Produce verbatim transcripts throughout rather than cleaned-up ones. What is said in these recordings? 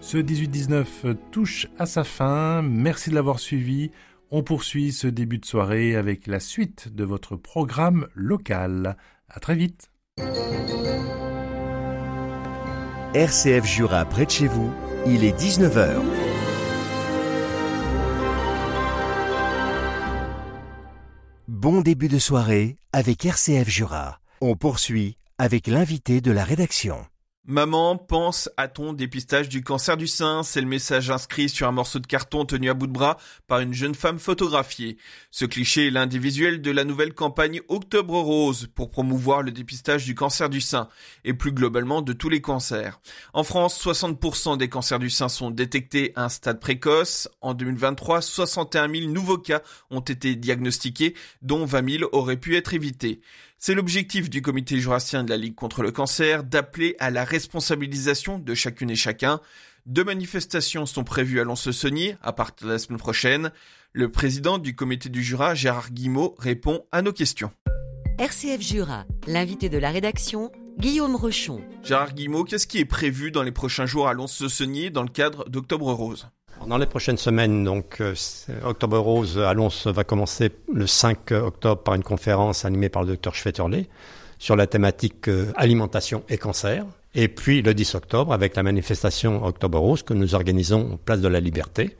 Ce dix-huit dix-neuf touche à sa fin. Merci de l'avoir suivi. On poursuit ce début de soirée avec la suite de votre programme local. À très vite. R C F Jura près de chez vous, il est dix-neuf heures. Bon début de soirée avec R C F Jura. On poursuit avec l'invité de la rédaction. Maman, pense à ton dépistage du cancer du sein. C'est le message inscrit sur un morceau de carton tenu à bout de bras par une jeune femme photographiée. Ce cliché est l'un des visuels de la nouvelle campagne Octobre Rose pour promouvoir le dépistage du cancer du sein et plus globalement de tous les cancers. En France, soixante pour cent des cancers du sein sont détectés à un stade précoce. En deux mille vingt-trois, soixante et un mille nouveaux cas ont été diagnostiqués, dont vingt mille auraient pu être évités. C'est l'objectif du comité jurassien de la Ligue contre le cancer d'appeler à la responsabilisation de chacune et chacun. Deux manifestations sont prévues à Lons-le-Saunier à partir de la semaine prochaine. Le président du comité du Jura, Gérard Guimot, répond à nos questions. R C F Jura, l'invité de la rédaction, Guillaume Rochon. Gérard Guimot, qu'est-ce qui est prévu dans les prochains jours à Lons-le-Saunier dans le cadre d'Octobre Rose ? Dans les prochaines semaines, donc, euh, Octobre Rose à Lons va commencer le cinq octobre par une conférence animée par le docteur Schwetterle sur la thématique euh, alimentation et cancer. Et puis le dix octobre avec la manifestation Octobre Rose que nous organisons place de la Liberté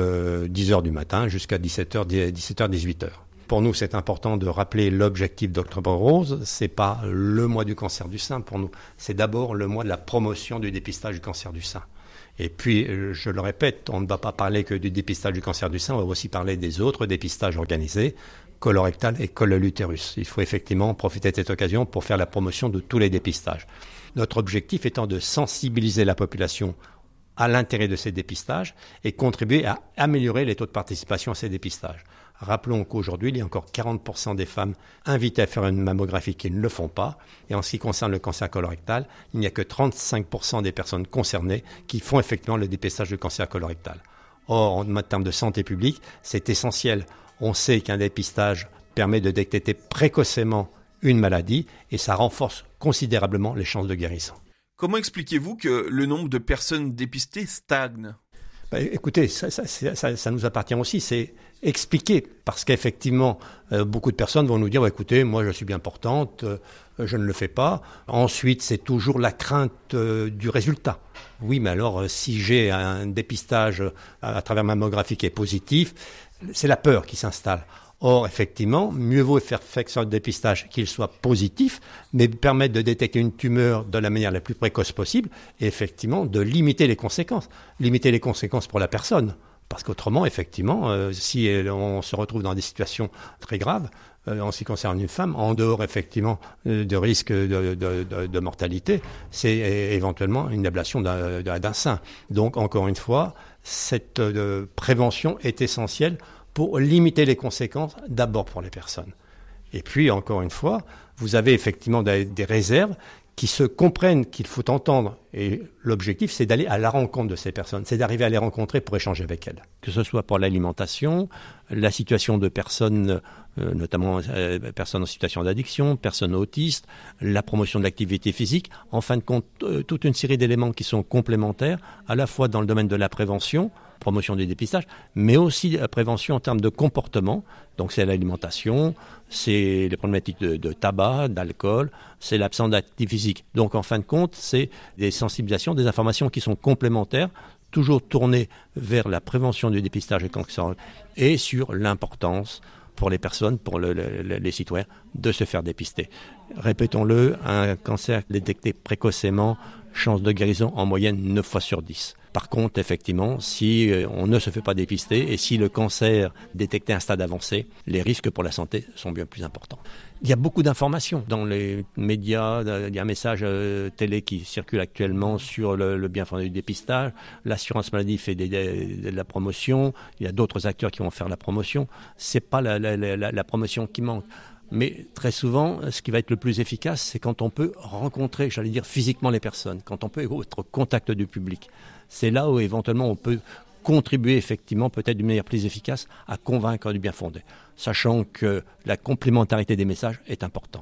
de dix heures du matin jusqu'à dix-sept heures, dix-sept heures, dix-huit heures. Pour nous, c'est important de rappeler l'objectif d'Octobre Rose. C'est pas le mois du cancer du sein pour nous. C'est d'abord le mois de la promotion du dépistage du cancer du sein. Et puis, je le répète, on ne va pas parler que du dépistage du cancer du sein, on va aussi parler des autres dépistages organisés, colorectal et col de l'utérus. Il faut effectivement profiter de cette occasion pour faire la promotion de tous les dépistages. Notre objectif étant de sensibiliser la population à l'intérêt de ces dépistages et contribuer à améliorer les taux de participation à ces dépistages. Rappelons qu'aujourd'hui, il y a encore quarante pour cent des femmes invitées à faire une mammographie qui ne le font pas. Et en ce qui concerne le cancer colorectal, il n'y a que trente-cinq pour cent des personnes concernées qui font effectivement le dépistage du cancer colorectal. Or, en termes de santé publique, c'est essentiel. On sait qu'un dépistage permet de détecter précocement une maladie et ça renforce considérablement les chances de guérison. Comment expliquez-vous que le nombre de personnes dépistées stagne ? Bah, écoutez, ça, ça, ça, ça nous appartient aussi, c'est expliquer, parce qu'effectivement, euh, beaucoup de personnes vont nous dire, bah, écoutez, moi je suis bien portante, euh, je ne le fais pas. Ensuite, c'est toujours la crainte euh, du résultat. Oui, mais alors, euh, si j'ai un dépistage à, à travers ma mammographie qui est positif, c'est la peur qui s'installe. Or, effectivement, mieux vaut faire faire le dépistage qu'il soit positif, mais permettre de détecter une tumeur de la manière la plus précoce possible et effectivement de limiter les conséquences. Limiter les conséquences pour la personne. Parce qu'autrement, effectivement, euh, si on se retrouve dans des situations très graves, euh, en ce qui concerne une femme, en dehors effectivement euh, de risque de, de, de, de mortalité, c'est éventuellement une ablation d'un, d'un sein. Donc, encore une fois, cette euh, prévention est essentielle pour limiter les conséquences, d'abord pour les personnes. Et puis, encore une fois, vous avez effectivement des, des réserves qui se comprennent qu'il faut entendre. Et l'objectif, c'est d'aller à la rencontre de ces personnes, c'est d'arriver à les rencontrer pour échanger avec elles. Que ce soit pour l'alimentation, la situation de personnes, euh, notamment euh, personnes en situation d'addiction, personnes autistes, la promotion de l'activité physique, en fin de compte, euh, toute une série d'éléments qui sont complémentaires, à la fois dans le domaine de la prévention, promotion du dépistage, mais aussi la prévention en termes de comportement. Donc c'est l'alimentation, c'est les problématiques de, de tabac, d'alcool, c'est l'absence d'activité physique. Donc en fin de compte, c'est des sensibilisations, des informations qui sont complémentaires, toujours tournées vers la prévention du dépistage des cancers et sur l'importance pour les personnes, pour le, le, les citoyens, de se faire dépister. Répétons-le, un cancer détecté précocement, chance de guérison en moyenne neuf fois sur dix. Par contre, effectivement, si on ne se fait pas dépister et si le cancer détecté à un stade avancé, les risques pour la santé sont bien plus importants. Il y a beaucoup d'informations dans les médias, il y a un message euh, télé qui circule actuellement sur le, le bien fondé du dépistage, l'assurance maladie fait des, des, de la promotion, il y a d'autres acteurs qui vont faire la promotion, c'est pas la, la, la, la promotion qui manque. Mais très souvent, ce qui va être le plus efficace, c'est quand on peut rencontrer, j'allais dire physiquement les personnes, quand on peut être au contact du public. C'est là où éventuellement on peut contribuer effectivement peut-être d'une manière plus efficace à convaincre du bien fondé, sachant que la complémentarité des messages est importante.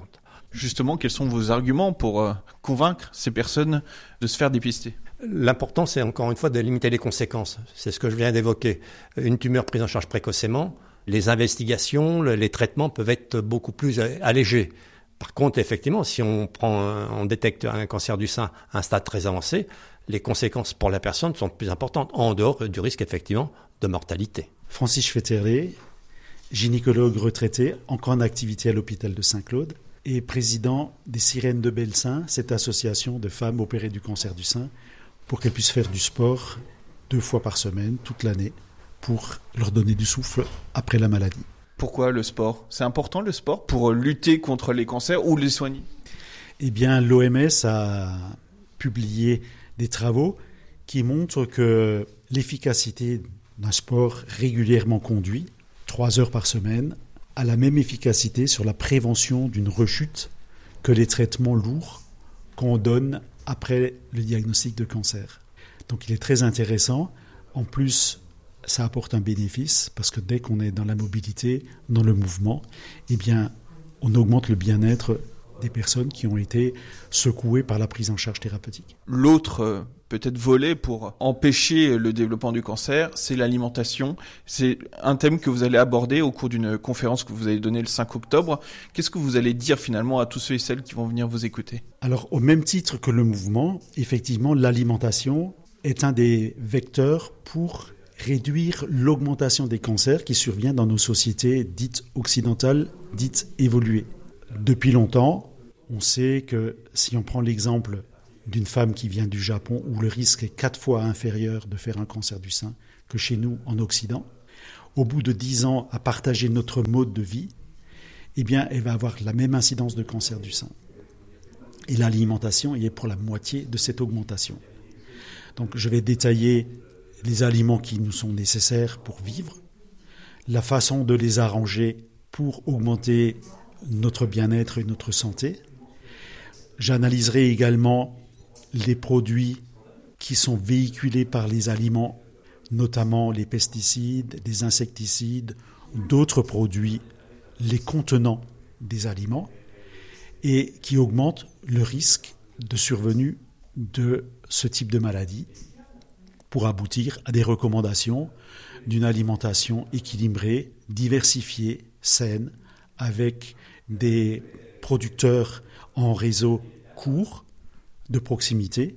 Justement, quels sont vos arguments pour euh, convaincre ces personnes de se faire dépister ? L'important, c'est encore une fois de limiter les conséquences. C'est ce que je viens d'évoquer. Une tumeur prise en charge précocement, les investigations, les traitements peuvent être beaucoup plus allégés. Par contre, effectivement, si on prend, on détecte un cancer du sein à un stade très avancé, les conséquences pour la personne sont plus importantes, en dehors du risque, effectivement, de mortalité. Francis Schwetterle, gynécologue retraité, encore en activité à l'hôpital de Saint-Claude, et président des Sirènes de Bellesin, cette association de femmes opérées du cancer du sein, pour qu'elles puissent faire du sport deux fois par semaine, toute l'année, pour leur donner du souffle après la maladie. Pourquoi le sport ? C'est important le sport pour lutter contre les cancers ou les soigner ? Eh bien, l'O M S a publié des travaux qui montrent que l'efficacité d'un sport régulièrement conduit, trois heures par semaine, a la même efficacité sur la prévention d'une rechute que les traitements lourds qu'on donne après le diagnostic de cancer. Donc il est très intéressant. En plus, ça apporte un bénéfice parce que dès qu'on est dans la mobilité, dans le mouvement, eh bien, on augmente le bien-être des personnes qui ont été secouées par la prise en charge thérapeutique. L'autre euh, peut-être volet pour empêcher le développement du cancer, c'est l'alimentation. C'est un thème que vous allez aborder au cours d'une conférence que vous allez donner le cinq octobre. Qu'est-ce que vous allez dire finalement à tous ceux et celles qui vont venir vous écouter ? Alors, au même titre que le mouvement, effectivement, l'alimentation est un des vecteurs pour réduire l'augmentation des cancers qui survient dans nos sociétés dites occidentales, dites évoluées. Depuis longtemps, on sait que si on prend l'exemple d'une femme qui vient du Japon, où le risque est quatre fois inférieur de faire un cancer du sein que chez nous en Occident, au bout de dix ans à partager notre mode de vie, eh bien, elle va avoir la même incidence de cancer du sein. Et l'alimentation est pour la moitié de cette augmentation. Donc, je vais détailler les aliments qui nous sont nécessaires pour vivre, la façon de les arranger pour augmenter notre bien-être et notre santé. J'analyserai également les produits qui sont véhiculés par les aliments, notamment les pesticides, les insecticides, d'autres produits, les contenants des aliments, et qui augmentent le risque de survenue de ce type de maladie, pour aboutir à des recommandations d'une alimentation équilibrée, diversifiée, saine, avec des producteurs en réseau court, de proximité,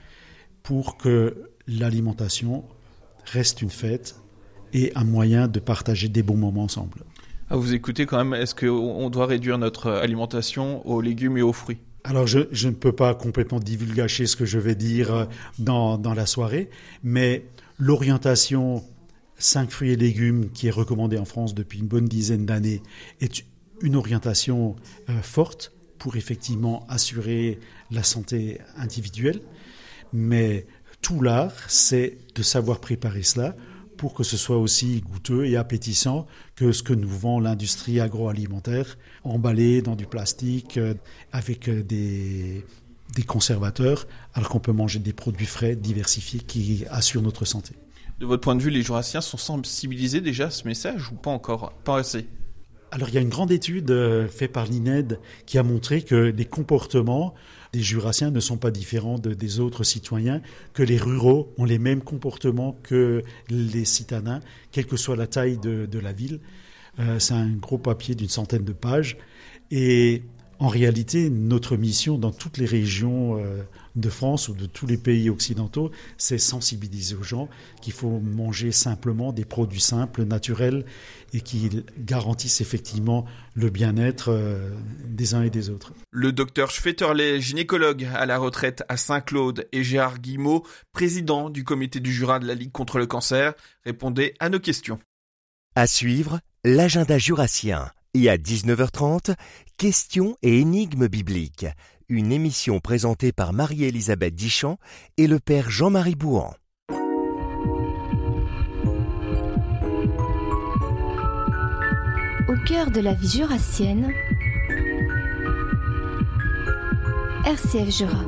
pour que l'alimentation reste une fête et un moyen de partager des bons moments ensemble. À vous écouter quand même, est-ce qu'on doit réduire notre alimentation aux légumes et aux fruits ? Alors, je, je ne peux pas complètement divulgacher ce que je vais dire dans, dans la soirée, mais l'orientation cinq fruits et légumes qui est recommandée en France depuis une bonne dizaine d'années est une orientation euh, forte pour effectivement assurer la santé individuelle. Mais tout l'art, c'est de savoir préparer cela pour que ce soit aussi goûteux et appétissant que ce que nous vend l'industrie agroalimentaire, emballé dans du plastique, euh, avec des, des conservateurs, alors qu'on peut manger des produits frais, diversifiés, qui assurent notre santé. De votre point de vue, les Jurassiens sont sensibilisés déjà à ce message ou pas encore ? Pas assez ? Alors, il y a une grande étude euh, faite par l'I N E D qui a montré que les comportements des Jurassiens ne sont pas différents de, des autres citoyens, que les ruraux ont les mêmes comportements que les citadins, quelle que soit la taille de, de la ville. Euh, c'est un gros papier d'une centaine de pages. Et en réalité, notre mission dans toutes les régions euh, de France ou de tous les pays occidentaux, c'est sensibiliser aux gens qu'il faut manger simplement des produits simples, naturels, et qui garantissent effectivement le bien-être euh, des uns et des autres. Le docteur Schwetterle, gynécologue à la retraite à Saint-Claude, et Gérard Guillemot, président du comité du Jura de la Ligue contre le cancer, répondaient à nos questions. À suivre, l'agenda jurassien. Et à dix-neuf heures trente, questions et énigmes bibliques. Une émission présentée par Marie-Elisabeth Dichand et le père Jean-Marie Bouhan. Au cœur de la vie jurassienne, R C F Jura.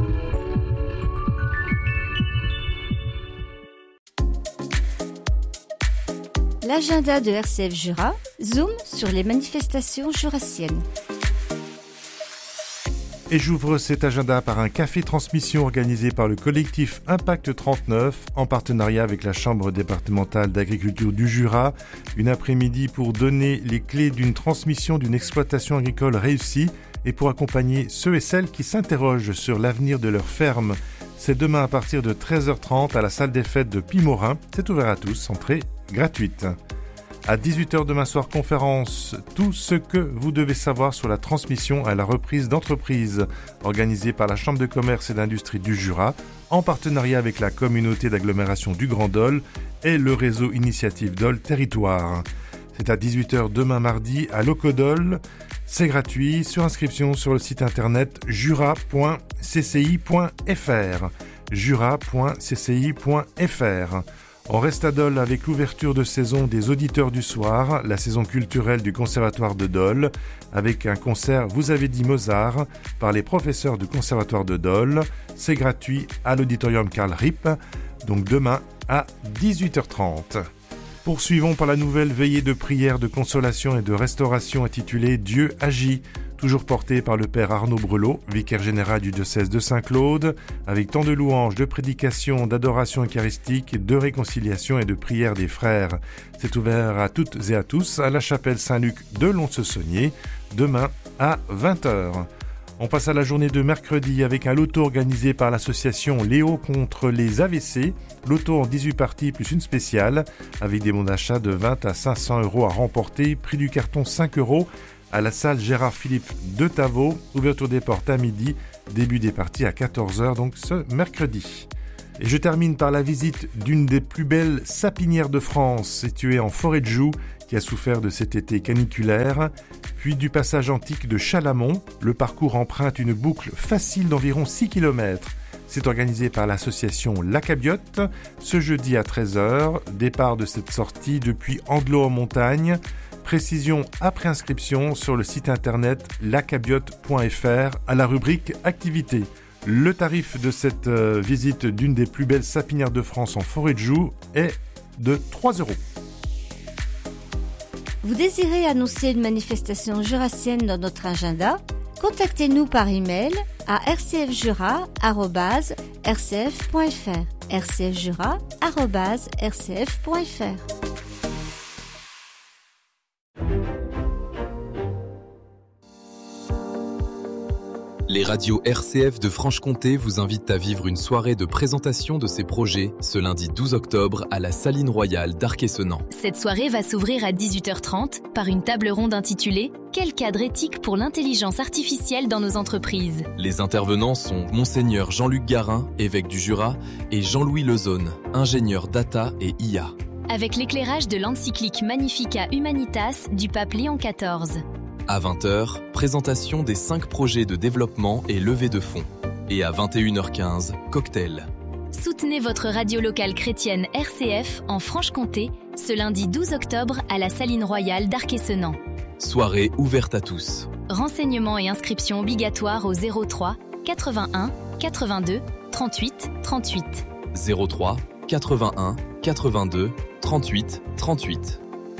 L'agenda de R C F Jura zoome sur les manifestations jurassiennes. Et j'ouvre cet agenda par un café transmission organisé par le collectif Impact trente-neuf en partenariat avec la Chambre départementale d'agriculture du Jura. Une après-midi pour donner les clés d'une transmission d'une exploitation agricole réussie et pour accompagner ceux et celles qui s'interrogent sur l'avenir de leur ferme. C'est demain à partir de treize heures trente à la salle des fêtes de Pimorin. C'est ouvert à tous, entrée gratuite. À dix-huit heures demain soir, conférence « Tout ce que vous devez savoir sur la transmission à la reprise d'entreprise » organisée par la Chambre de commerce et d'industrie du Jura en partenariat avec la communauté d'agglomération du Grand Dol et le réseau Initiative Dol Territoire. C'est à dix-huit heures demain mardi à Locodol. C'est gratuit, sur inscription sur le site internet jura point c c i point f r. jura point c c i point f r. On reste à Dol avec l'ouverture de saison des Auditeurs du Soir, la saison culturelle du Conservatoire de Dol, avec un concert Vous avez dit Mozart par les professeurs du Conservatoire de Dol. C'est gratuit à l'auditorium Karl Ripp, donc demain à dix-huit heures trente. Poursuivons par la nouvelle veillée de prière, de consolation et de restauration intitulée Dieu agit, toujours portée par le père Arnaud Brelot, vicaire général du diocèse de Saint-Claude, avec tant de louanges, de prédications, d'adoration eucharistique, de réconciliation et de prières des frères. C'est ouvert à toutes et à tous à la chapelle Saint-Luc de Lons-Saunier, demain à vingt heures. On passe à la journée de mercredi avec un loto organisé par l'association Léo contre les A V C. Loto en dix-huit parties plus une spéciale avec des bons d'achat de vingt à cinq cents euros à remporter. Prix du carton cinq euros à la salle Gérard Philippe de Tavaux. Ouverture des portes à midi, début des parties à quatorze heures donc ce mercredi. Et je termine par la visite d'une des plus belles sapinières de France située en Forêt de Joux qui a souffert de cet été caniculaire, puis du passage antique de Chalamont. Le parcours emprunte une boucle facile d'environ six kilomètres. C'est organisé par l'association L'Acabiote, ce jeudi à treize heures, départ de cette sortie depuis Andelot en montagne. Précision après inscription sur le site internet lacabiote point f r à la rubrique Activités. Le tarif de cette euh, visite d'une des plus belles sapinières de France en Forêt de Joux est de trois euros. Vous désirez annoncer une manifestation jurassienne dans notre agenda? Contactez-nous par email à r c f jura arobase r c f point f r r c f jura arobase r c f point f r. Les radios R C F de Franche-Comté vous invitent à vivre une soirée de présentation de ces projets ce lundi douze octobre à la Saline Royale d'Arc-et-Senans. Cette soirée va s'ouvrir à dix-huit heures trente par une table ronde intitulée « Quel cadre éthique pour l'intelligence artificielle dans nos entreprises ?» Les intervenants sont Monseigneur Jean-Luc Garin, évêque du Jura, et Jean-Louis Lezone, ingénieur data et I A. Avec l'éclairage de l'encyclique Magnificat Humanitas du pape Léon quatorze. À vingt heures, présentation des cinq projets de développement et levée de fonds. Et à vingt et une heures quinze, cocktail. Soutenez votre radio locale chrétienne R C F en Franche-Comté ce lundi douze octobre à la Saline Royale d'Arc-et-Senans. Soirée ouverte à tous. Renseignements et inscriptions obligatoires au zéro trois quatre-vingt-un quatre-vingt-deux trente-huit trente-huit. zéro trois quatre-vingt-un quatre-vingt-deux trente-huit trente-huit.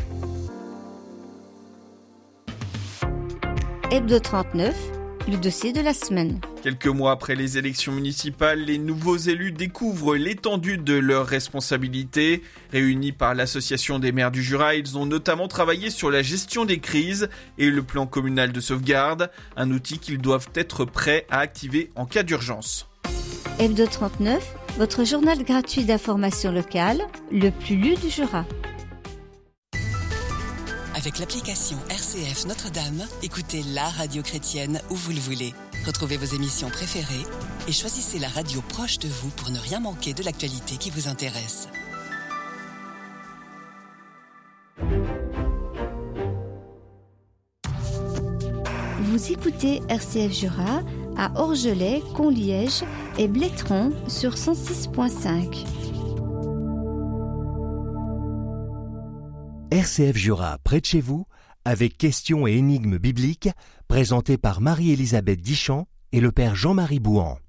Hebdo trente-neuf, le dossier de la semaine. Quelques mois après les élections municipales, les nouveaux élus découvrent l'étendue de leurs responsabilités. Réunis par l'Association des maires du Jura, ils ont notamment travaillé sur la gestion des crises et le plan communal de sauvegarde, un outil qu'ils doivent être prêts à activer en cas d'urgence. Hebdo trente-neuf, votre journal gratuit d'information locale, le plus lu du Jura. Avec l'application R C F Notre-Dame, écoutez la radio chrétienne où vous le voulez. Retrouvez vos émissions préférées et choisissez la radio proche de vous pour ne rien manquer de l'actualité qui vous intéresse. Vous écoutez R C F Jura à Orgelet, Conliège et Blétron sur cent six point cinq. R C F Jura, près de chez vous, avec questions et énigmes bibliques, présenté par Marie-Élisabeth Dichand et le père Jean-Marie Bouhan.